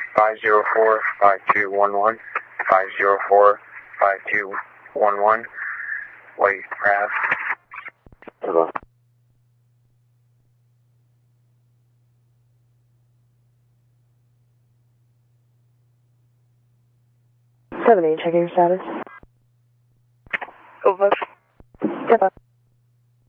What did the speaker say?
504-5211, 504-5211, White Rav. Hello. 7-8, checking your status. Over. Step up.